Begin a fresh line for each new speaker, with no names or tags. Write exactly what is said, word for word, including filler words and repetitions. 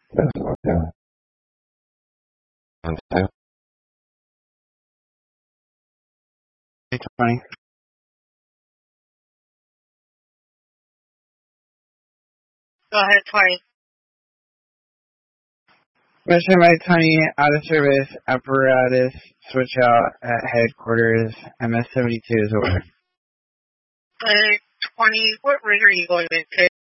That's what I'm doing. On time. Hey, Tony.
Go ahead, Tony.
Mission by Tony, out of service, apparatus, switch out at headquarters, M S seventy-two is over.
Uh, Tony, what rig are you going into?